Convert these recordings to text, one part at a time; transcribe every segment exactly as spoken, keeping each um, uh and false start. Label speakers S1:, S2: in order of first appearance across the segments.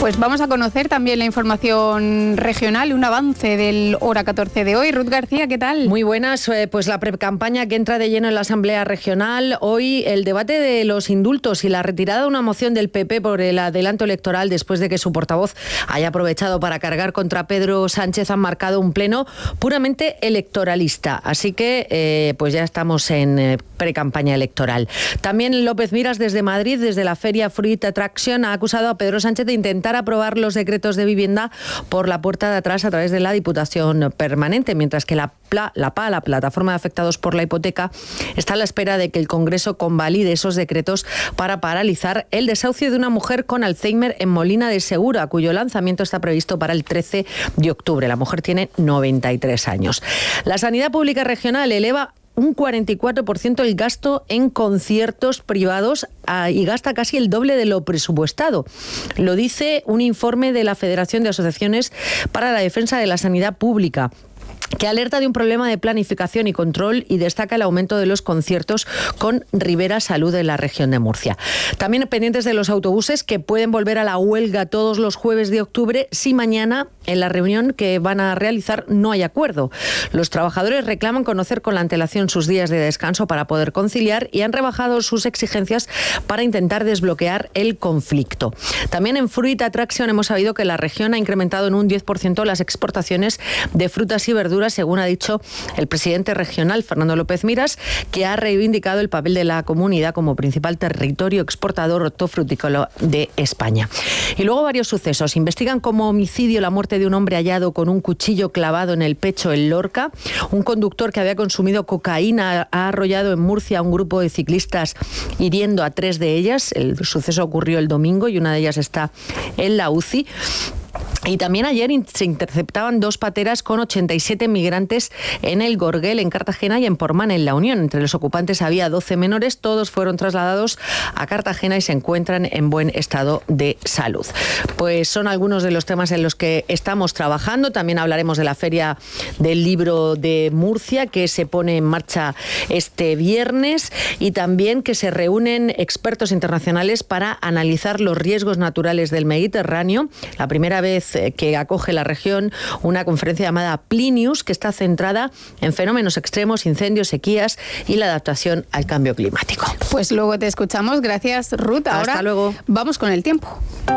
S1: Pues vamos a conocer también la información regional, un avance del Hora catorce de hoy. Ruth García, ¿qué tal?
S2: Muy buenas, pues la precampaña que entra de lleno en la Asamblea Regional. Hoy el debate de los indultos y la retirada de una moción del P P por el adelanto electoral después de que su portavoz haya aprovechado para cargar contra Pedro Sánchez han marcado un pleno puramente electoralista. Así que eh, pues ya estamos en eh, precampaña electoral. También López Miras desde Madrid, desde la Feria Fruit Attraction, ha acusado a Pedro Sánchez de intentar aprobar los decretos de vivienda por la puerta de atrás a través de la Diputación Permanente, mientras que la PLA, la PA, la Plataforma de Afectados por la Hipoteca, está a la espera de que el Congreso convalide esos decretos para paralizar el desahucio de una mujer con Alzheimer en Molina de Segura, cuyo lanzamiento está previsto para el trece de octubre. La mujer tiene noventa y tres años. La Sanidad Pública Regional eleva un cuarenta y cuatro por ciento el gasto en conciertos privados ah, y gasta casi el doble de lo presupuestado. Lo dice un informe de la Federación de Asociaciones para la Defensa de la Sanidad Pública, que alerta de un problema de planificación y control y destaca el aumento de los conciertos con Ribera Salud en la región de Murcia. También pendientes de los autobuses, que pueden volver a la huelga todos los jueves de octubre si mañana en la reunión que van a realizar no hay acuerdo. Los trabajadores reclaman conocer con la antelación sus días de descanso para poder conciliar y han rebajado sus exigencias para intentar desbloquear el conflicto. También en Fruit Attraction hemos sabido que la región ha incrementado en un diez por ciento las exportaciones de frutas y verduras, según ha dicho el presidente regional, Fernando López Miras, que ha reivindicado el papel de la comunidad como principal territorio exportador hortofrutícola de España. Y luego varios sucesos. Investigan como homicidio la muerte de un hombre hallado con un cuchillo clavado en el pecho en Lorca. Un conductor que había consumido cocaína ha arrollado en Murcia a un grupo de ciclistas, hiriendo a tres de ellas. El suceso ocurrió el domingo y una de ellas está en la U C I. Y también ayer se interceptaban dos pateras con ochenta y siete migrantes en el Gorguel, en Cartagena, y en Portmán, en La Unión. Entre los ocupantes había doce menores, todos fueron trasladados a Cartagena y se encuentran en buen estado de salud. Pues son algunos de los temas en los que estamos trabajando. También hablaremos de la Feria del Libro de Murcia, que se pone en marcha este viernes, y también que se reúnen expertos internacionales para analizar los riesgos naturales del Mediterráneo. La primera vez que acoge la región una conferencia llamada Plinius, que está centrada en fenómenos extremos, incendios, sequías y la adaptación al cambio climático.
S1: Pues luego te escuchamos. Gracias, Ruth. Ahora
S2: Hasta luego.
S1: Vamos con el tiempo.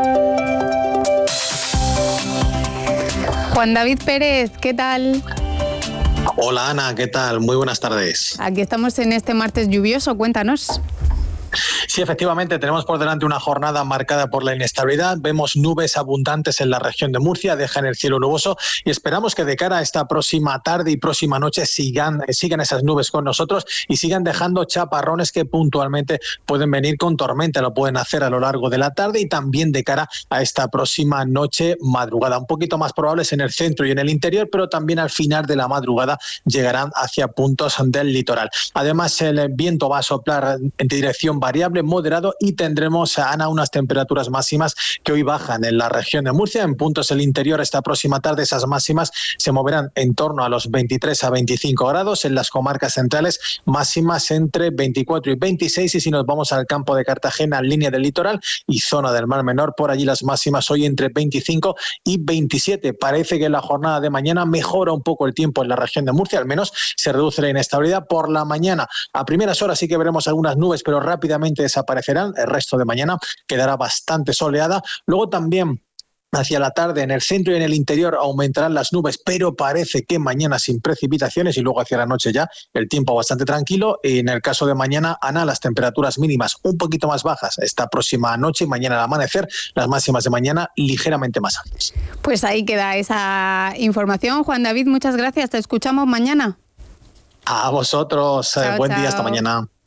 S1: Juan David Pérez, ¿qué tal?
S3: Hola Ana, ¿qué tal? Muy buenas tardes.
S1: Aquí estamos en este martes lluvioso, cuéntanos.
S3: Sí, efectivamente, tenemos por delante una jornada marcada por la inestabilidad. Vemos nubes abundantes en la región de Murcia, dejan el cielo nuboso y esperamos que de cara a esta próxima tarde y próxima noche sigan, sigan esas nubes con nosotros y sigan dejando chaparrones que puntualmente pueden venir con tormenta. Lo pueden hacer a lo largo de la tarde y también de cara a esta próxima noche madrugada. Un poquito más probables en el centro y en el interior, pero también al final de la madrugada llegarán hacia puntos del litoral. Además, el viento va a soplar en dirección variable, moderado, y tendremos, Ana, unas temperaturas máximas que hoy bajan en la región de Murcia. En puntos del interior esta próxima tarde esas máximas se moverán en torno a los veintitrés a veinticinco grados. En las comarcas centrales máximas entre veinticuatro y veintiséis, y si nos vamos al campo de Cartagena, línea del litoral y zona del Mar Menor, por allí las máximas hoy entre veinticinco y veintisiete. Parece que en la jornada de mañana mejora un poco el tiempo en la región de Murcia, al menos se reduce la inestabilidad por la mañana. A primeras horas sí que veremos algunas nubes, pero rápidamente desaparecerán. El resto de mañana quedará bastante soleada. Luego también hacia la tarde en el centro y en el interior aumentarán las nubes, pero parece que mañana sin precipitaciones, y luego hacia la noche ya el tiempo bastante tranquilo. Y en el caso de mañana, Ana, las temperaturas mínimas un poquito más bajas esta próxima noche y mañana al amanecer, las máximas de mañana ligeramente más altas.
S1: Pues ahí queda esa información. Juan David, muchas gracias. Te escuchamos mañana.
S3: A vosotros. Chao, buen chao. Día, hasta mañana.